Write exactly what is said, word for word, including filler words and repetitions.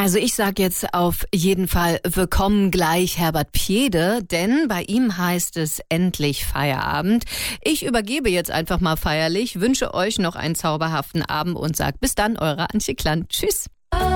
Also ich sage jetzt auf jeden Fall willkommen gleich Herbert Pjede, denn bei ihm heißt es endlich Feierabend. Ich übergebe jetzt einfach mal feierlich, wünsche euch noch einen zauberhaften Abend und sage bis dann, eure Antje Klant. Tschüss.